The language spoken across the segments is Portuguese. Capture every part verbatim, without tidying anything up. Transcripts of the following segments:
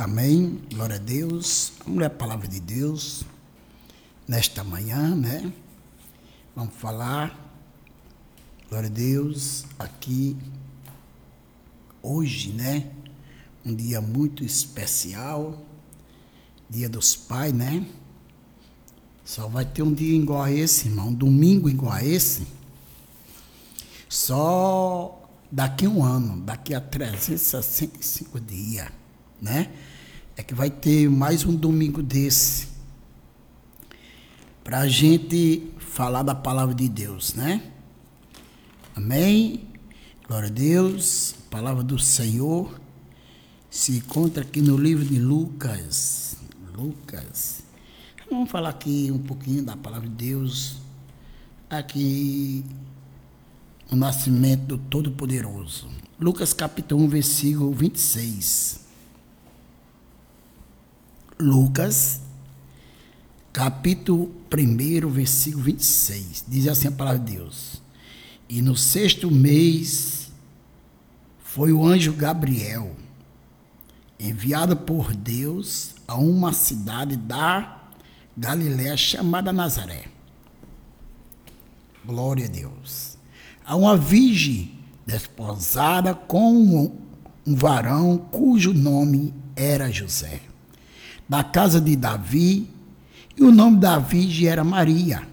Amém, glória a Deus. Vamos ler a palavra de Deus nesta manhã, né? Vamos falar, glória a Deus, aqui hoje, né? Um dia muito especial, dia dos pais, né? Só vai ter um dia igual a esse, irmão, um domingo igual a esse, só daqui a um ano, daqui a trezentos e sessenta e cinco dias, né? É que vai ter mais um domingo desse, para a gente falar da palavra de Deus, né? Amém? Glória a Deus. A palavra do Senhor se encontra aqui no livro de Lucas. Lucas. Vamos falar aqui um pouquinho da palavra de Deus, aqui o nascimento do Todo-Poderoso. Lucas capítulo um, versículo vinte e seis. Lucas capítulo um, versículo vinte e seis. Diz assim a palavra de Deus: E no sexto mês foi o anjo Gabriel, enviado por Deus a uma cidade da Galiléia chamada Nazaré. Glória a Deus. A uma virgem desposada com um, um varão cujo nome era José, da casa de Davi, e o nome da virgem era Maria.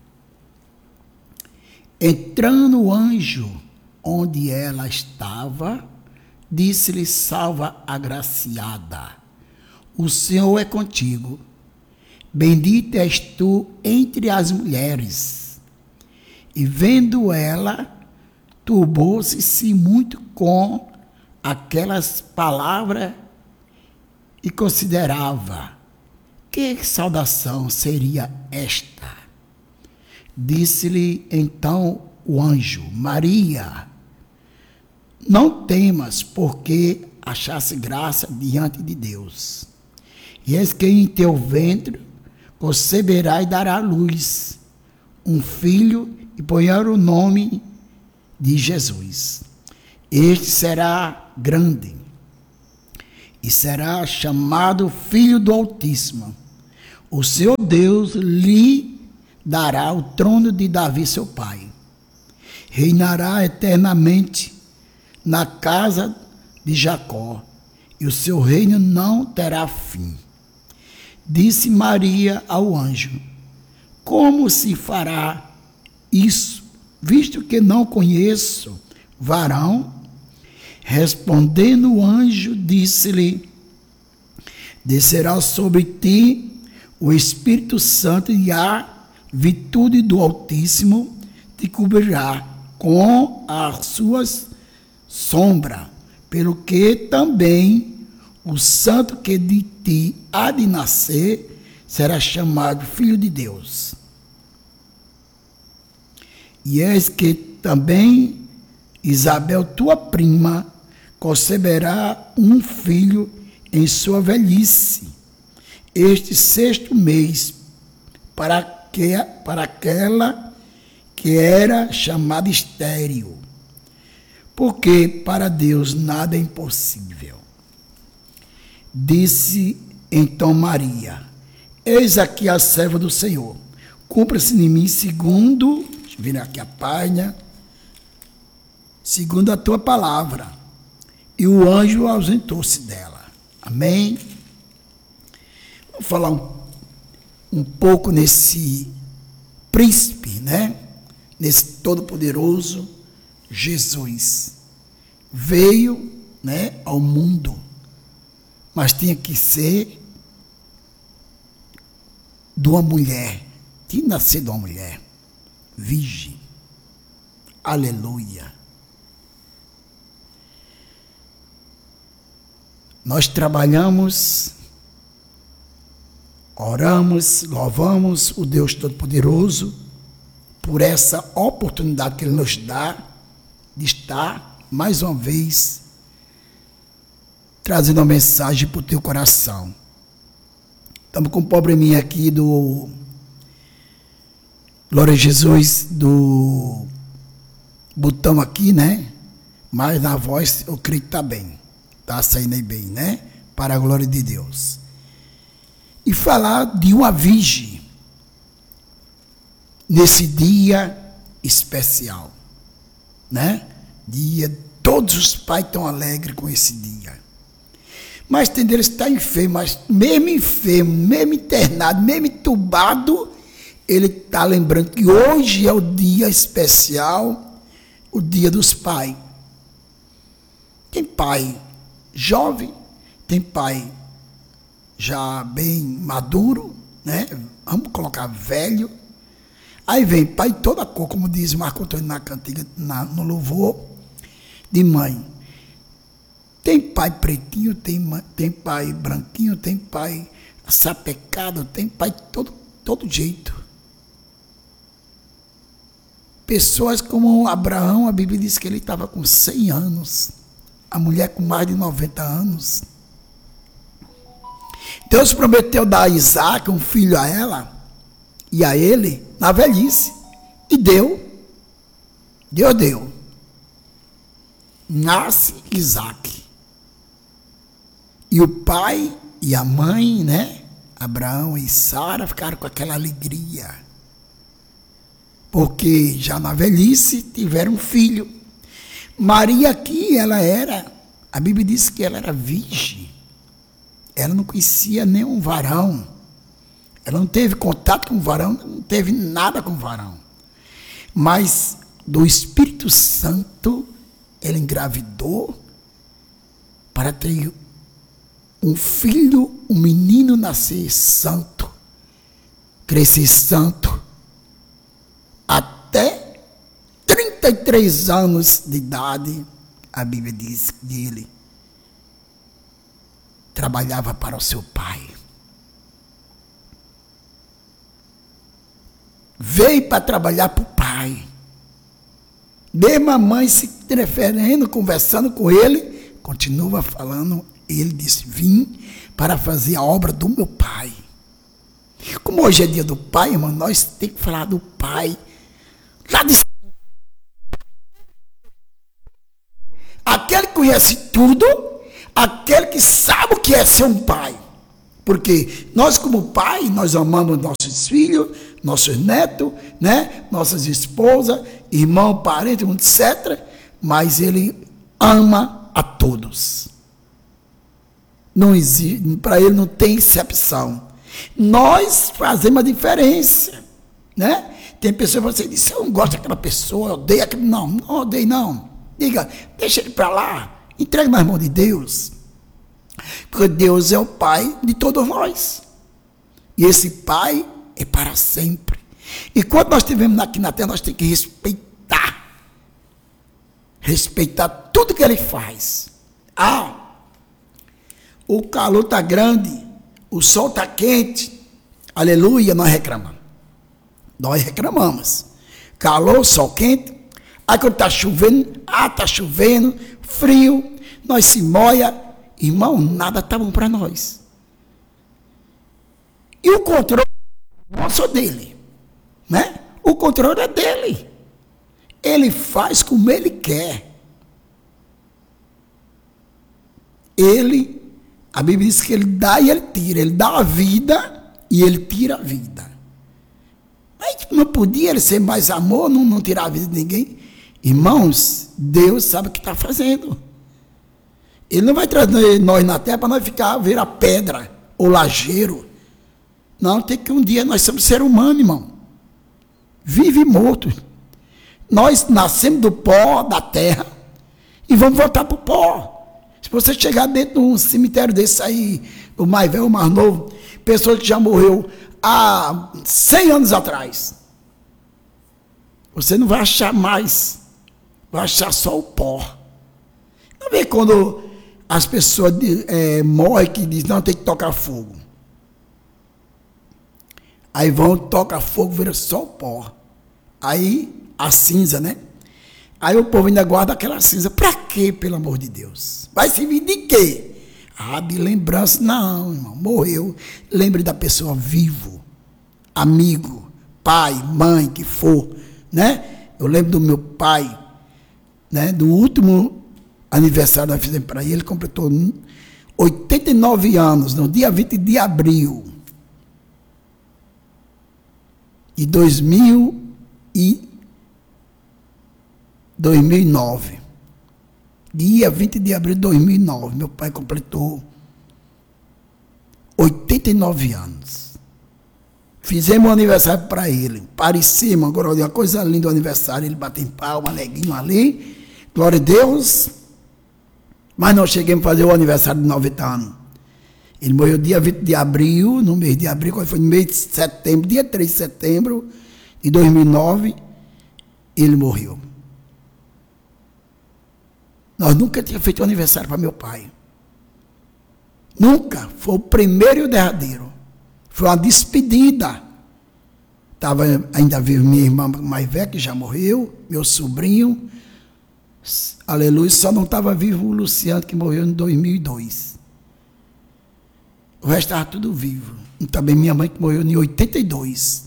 Entrando o anjo onde ela estava, disse-lhe: Salva, agraciada, o Senhor é contigo. Bendita és tu entre as mulheres. E vendo ela, turbou-se muito com aquelas palavras e considerava: que saudação seria esta? Disse-lhe então o anjo: Maria, não temas, porque achaste graça diante de Deus. E eis que em teu ventre conceberá e dará à luz um filho, e porá o nome de Jesus. Este será grande e será chamado Filho do Altíssimo. O seu Deus lhe dará o trono de Davi, seu pai. Reinará eternamente na casa de Jacó, e o seu reino não terá fim. Disse Maria ao anjo: Como se fará isso, visto que não conheço varão? Respondendo o anjo, disse-lhe: Descerá sobre ti o Espírito Santo, e a virtude do Altíssimo te cobrirá com as suas sombras, pelo que também o santo que de ti há de nascer será chamado Filho de Deus. E eis que também Isabel, tua prima, conceberá um filho em sua velhice, este sexto mês, para, que, para aquela que era chamada estéril, porque para Deus nada é impossível. Disse então Maria: Eis aqui a serva do Senhor, cumpra-se em mim segundo, deixa eu vir aqui a página, segundo a tua palavra. E o anjo ausentou-se dela. Amém? Vou falar um, um pouco nesse príncipe, né? Nesse todo-poderoso Jesus. Veio, né, ao mundo, mas tinha que ser de uma mulher. Tinha que nascer de uma mulher virgem. Aleluia. Nós trabalhamos, oramos, louvamos o Deus Todo-Poderoso por essa oportunidade que Ele nos dá de estar mais uma vez trazendo uma mensagem para o teu coração. Estamos com um probleminha aqui do Glória a Jesus, do botão aqui, né? Mas na voz eu creio que está bem. Está saindo aí bem, né? para a glória de Deus. E falar de uma virgem nesse dia especial, né? Dia, todos os pais estão alegres com esse dia. Mas tem deles que está enfermo, mas mesmo enfermo, mesmo internado, mesmo entubado, ele está lembrando que hoje é o dia especial, o dia dos pais. Tem pai jovem, tem pai já bem maduro, né? Vamos colocar velho. Aí vem pai toda cor, como diz Marco Antônio na cantiga, na, no louvor de mãe. Tem pai pretinho, tem, tem pai branquinho, tem pai sapecado, tem pai de todo, todo jeito. Pessoas como Abraão, a Bíblia diz que ele estava com cem anos. A mulher com mais de noventa anos. Deus prometeu dar a Isaac, um filho a ela, e a ele, na velhice. E deu. Deus deu. Nasce Isaac. E o pai e a mãe, né? Abraão e Sara ficaram com aquela alegria. Porque já na velhice tiveram um filho. Maria aqui, ela era, a Bíblia diz que ela era virgem. Ela não conhecia nenhum varão. Ela não teve contato com o varão, não teve nada com o varão. Mas do Espírito Santo, ela engravidou para ter um filho, um menino nascer santo, crescer santo, até trinta e três anos de idade, a Bíblia diz que ele trabalhava para o seu pai. Veio para trabalhar para o pai. Mesmo a mãe se referindo, conversando com ele, continua falando, ele disse, vim para fazer a obra do meu pai. Como hoje é dia do pai, irmão, nós temos que falar do pai. Lá de... Aquele que conhece tudo, aquele que sabe o que é ser um pai. Porque nós como pai, nós amamos nossos filhos, nossos netos, né? Nossas esposas, irmão, parente, etcétera. Mas ele ama a todos. Não existe, para ele não tem exceção. Nós fazemos a diferença, né? Tem pessoas que você diz, eu não gosto daquela pessoa, eu odeio aquele. Não, não odeio não. Diga, deixa ele para lá, entrega nas mãos de Deus. Porque Deus é o Pai de todos nós. E esse Pai é para sempre. E quando nós estivermos aqui na terra, nós temos que respeitar. Respeitar tudo que ele faz. Ah, o calor está grande, o sol está quente. Aleluia, nós reclamamos. Nós reclamamos. Calor, sol quente. Aí quando está chovendo, ah, está chovendo, frio, nós se moia. Irmão, nada está bom para nós. E o controle nosso é dele, né? O controle é dele. Ele faz como ele quer. Ele, a Bíblia diz que ele dá e ele tira. Ele dá a vida e ele tira a vida. Mas não podia ele ser mais amor, não, não tirar a vida de ninguém? Irmãos, Deus sabe o que está fazendo. Ele não vai trazer nós na terra para nós ficar, virar pedra ou lajeiro. Não, tem que um dia nós somos ser humano, irmão. Vive e morto. Nós nascemos do pó da terra e vamos voltar para o pó. Se você chegar dentro de um cemitério desse aí, o mais velho, o mais novo, pessoa que já morreu há cem anos atrás, você não vai achar mais. Vai achar só o pó. Não vê quando as pessoas é, morrem que dizem, não, tem que tocar fogo. Aí vão, toca fogo, vira só o pó. Aí, a cinza, né? Aí o povo ainda guarda aquela cinza. Para quê, pelo amor de Deus? Vai servir de quê? Ah, de lembrança. Não, irmão, morreu. Lembre da pessoa vivo, amigo, pai, mãe, que for, né? Eu lembro do meu pai, né? Do último aniversário que nós fizemos para ele, ele completou oitenta e nove anos, no dia vinte de abril de dois mil e nove. Dia vinte de abril de dois mil e nove, meu pai completou oitenta e nove anos. Fizemos um aniversário para ele. Parecemos, agora uma coisa linda o aniversário, ele bateu palma, neguinho ali. Glória a Deus. Mas nós chegamos a fazer o aniversário de noventa anos. Ele morreu dia vinte de abril, no mês de abril, quando foi no mês de setembro, dia três de setembro de dois mil e nove, ele morreu. Nós nunca tínhamos feito um aniversário para meu pai. Nunca. Foi o primeiro e o derradeiro. Foi uma despedida. Estava ainda vivo minha irmã mais velha, que já morreu, meu sobrinho, aleluia, só não estava vivo o Luciano, que morreu em dois mil e dois. O resto estava tudo vivo. E também minha mãe, que morreu em oitenta e dois.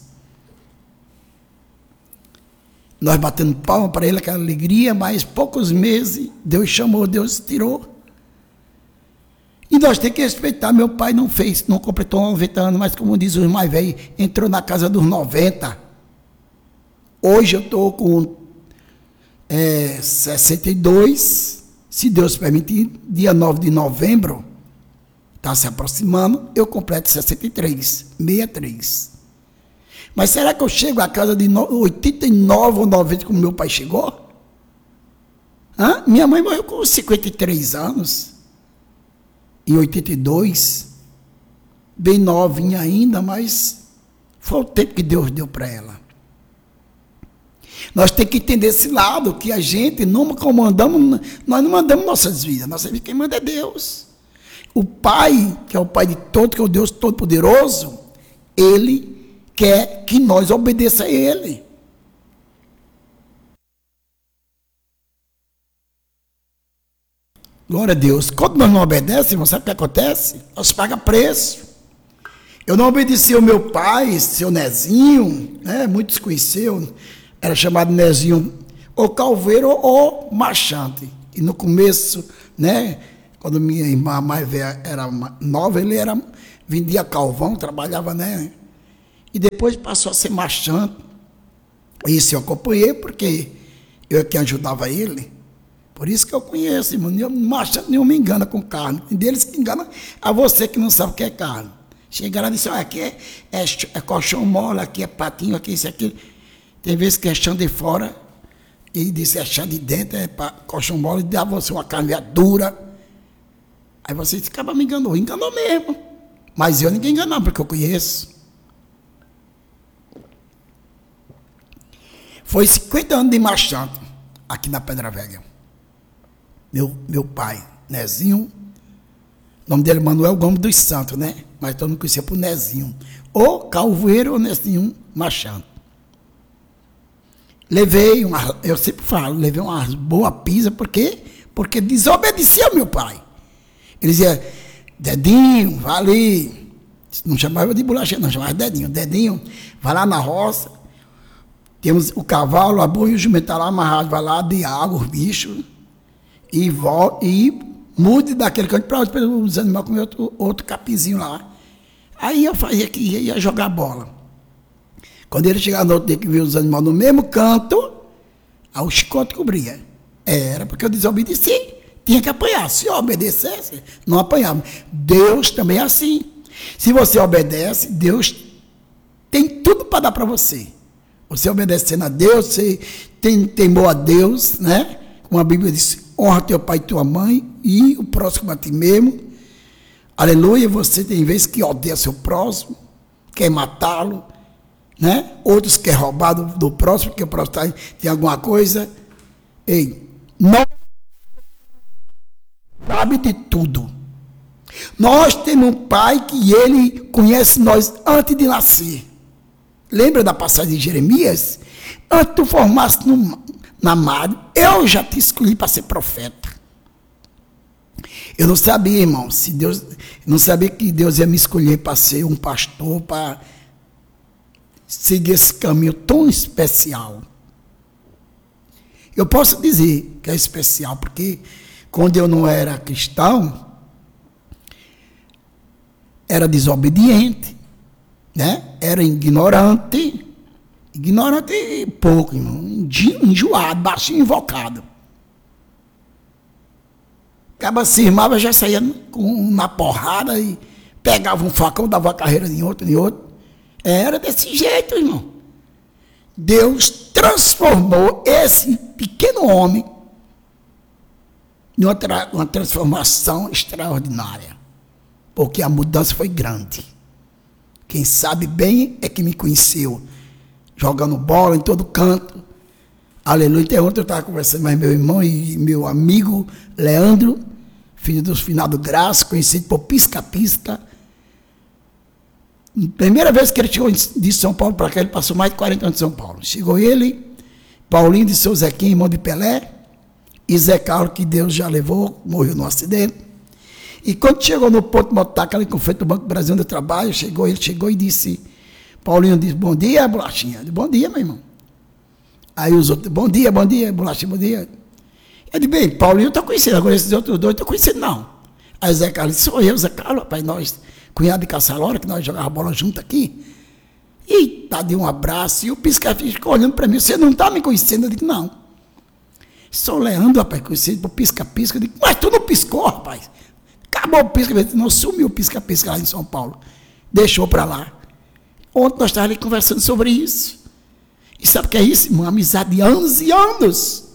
Nós batendo palma para ele, aquela alegria, mas poucos meses, Deus chamou, Deus tirou. E nós temos que respeitar. Meu pai não fez, não completou noventa anos, mas como diz os mais velhos, entrou na casa dos noventa. Hoje eu estou com é, sessenta e dois, se Deus permitir, dia nove de novembro, está se aproximando, eu completo sessenta e três, sessenta e três. Mas será que eu chego à casa de oitenta e nove ou noventa como meu pai chegou? Hã? Minha mãe morreu com cinquenta e três anos, em oitenta e dois, bem novinha ainda, mas foi o tempo que Deus deu para ela. Nós temos que entender esse lado, que a gente não comandamos, nós não mandamos nossas vidas, nossa vida quem manda é Deus. O Pai, que é o Pai de todo, que é o Deus Todo-Poderoso, Ele quer que nós obedeçamos a Ele. Glória a Deus. Quando nós não obedecemos, sabe o que acontece? Nós pagamos preço. Eu não obedeci ao meu pai, seu Nezinho, né? Muitos conheceram, era chamado Nezinho ou Calveiro ou Machante. E no começo, né, quando minha irmã mais velha era nova, ele era, vendia calvão, trabalhava, né? E depois passou a ser Machante. Isso eu acompanhei porque eu é que ajudava ele. Por isso que eu conheço, irmão. Machante nenhum me engana com carne. Tem deles que enganam a você que não sabe o que é carne. Chegaram e disseram, aqui é, é, é colchão mole, aqui é patinho, aqui é isso, aqui. Tem vezes que é chão de fora, e disse é chão de dentro, é pra, colchão mole, e dá você uma carne dura. Aí você acaba me enganou. Enganou mesmo. Mas eu ninguém enganou, porque eu conheço. Foi cinquenta anos de Machante, aqui na Pedra Velha. Meu, meu pai, Nezinho, o nome dele é Manuel Gomes dos Santos, né? Mas todo mundo conhecia por Nezinho. Ou Calveiro ou Nezinho Machante. Levei, uma, eu sempre falo, levei uma boa pisa, por quê? Porque desobedecia ao meu pai. Ele dizia, Dedinho, vai ali. Não chamava de bolacha, não, chamava de Dedinho. Dedinho, vai lá na roça. Temos o cavalo, a boi e o jumento tá lá amarrado, vai lá de água, os bichos. E volta, e mude daquele canto para outro, para os animais comer outro, outro capizinho lá. Aí eu fazia que ia, ia jogar bola. Quando ele chegava no outro dia que via os animais no mesmo canto, aí o chicote cobria. Era porque eu desobedeci, tinha que apanhar. Se eu obedecesse, não apanhava. Deus também é assim. Se você obedece, Deus tem tudo para dar para você. Você obedecendo a Deus, você tem temor a Deus, né? Como a Bíblia diz, honra teu pai e tua mãe e o próximo a ti mesmo. Aleluia, você tem vezes que odeia seu próximo, quer matá-lo, né? Outros quer roubar do, do próximo, porque o próximo tá, tem alguma coisa. Ei, não sabe de tudo. Nós temos um pai que ele conhece nós antes de nascer. Lembra da passagem de Jeremias? Antes de tu formasse no na madre, eu já te escolhi para ser profeta. Eu não sabia, irmão, se Deus, não sabia que Deus ia me escolher para ser um pastor, para seguir esse caminho tão especial. Eu posso dizer que é especial, porque quando eu não era cristão, era desobediente, né? Era ignorante, ignorante pouco, irmão, enjoado, baixinho, invocado. Acaba se irmava, já saía com, na porrada e pegava um facão, dava a carreira de outro, de outro. Era desse jeito, irmão. Deus transformou esse pequeno homem em outra, uma transformação extraordinária, porque a mudança foi grande. Quem sabe bem é que me conheceu, jogando bola em todo canto. Aleluia. Até ontem eu estava conversando com meu irmão e meu amigo Leandro, filho do finado Graça, conhecido por Pisca-Pisca. Primeira vez que ele chegou de São Paulo para cá, ele passou mais de quarenta anos em São Paulo. Chegou ele, Paulinho de seu Zequinha, irmão de Pelé, e Zé Carlos, que Deus já levou, morreu num acidente. E quando chegou no ponto de Motaca, ali com frente do Banco do Brasil onde eu trabalho, chegou, ele chegou e disse, Paulinho disse, bom dia, Bolachinha. Eu disse, bom dia, meu irmão. Aí os outros, bom dia, bom dia, Bolachinha, bom dia. Eu disse, bem, Paulinho eu estou conhecendo, agora esses outros dois eu estou conhecendo, não. Aí Zé Carlos disse, sou eu, Zé Carlos, rapaz, nós, cunhado de Caçalora, que nós jogávamos bola junto aqui. E tá de um abraço, e o Pisca-Pisca ficou olhando para mim, você não está me conhecendo? Eu digo, não. Sou Leandro, rapaz, conhecido por Pisca-Pisca. Eu digo, mas tu não piscou, rapaz. Acabou o Pisca-Pisca, não sumiu o Pisca-Pisca lá em São Paulo. Deixou para lá. Ontem nós estávamos ali conversando sobre isso. E sabe o que é isso, irmão? Amizade de anos e anos.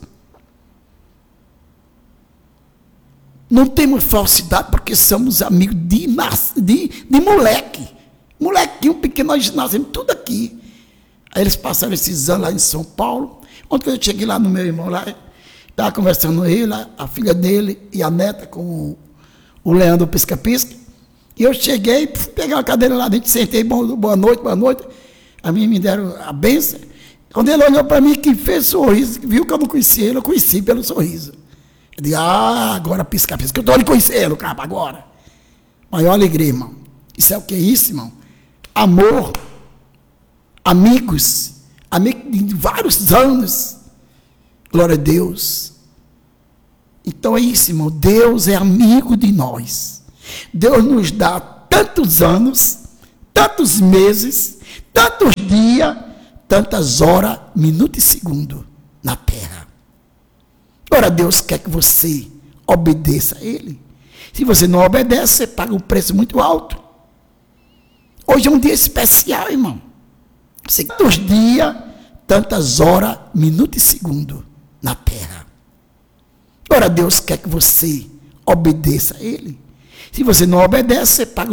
Não temos falsidade porque somos amigos de, de, de moleque. Molequinho pequeno, nós nascemos tudo aqui. Aí eles passaram esses anos lá em São Paulo. Ontem eu cheguei lá no meu irmão lá, estava conversando com ele, a filha dele e a neta com o Leandro Pisca-Pisca. E eu cheguei, peguei uma cadeira lá dentro, sentei, boa noite, boa noite. A mim me deram a benção. Quando ele olhou para mim, que fez sorriso, viu que eu não conhecia ele, eu conheci pelo sorriso. Eu disse, ah, agora Pisca-Pisca, que eu estou lhe conhecendo, cara, agora. Maior alegria, irmão. Isso é o que é isso, irmão? Amor, amigos, amigos de vários anos. Glória a Deus. Então é isso, irmão. Deus é amigo de nós. Deus nos dá tantos anos, tantos meses, tantos dias, tantas horas, minuto e segundo na terra. Ora, Deus quer que você obedeça a Ele. Se você não obedece, você paga um preço muito alto. Hoje é um dia especial, irmão. Você tantos dias, tantas horas, minuto e segundo na terra. Ora, Deus quer que você obedeça a Ele. Se você não obedece, você paga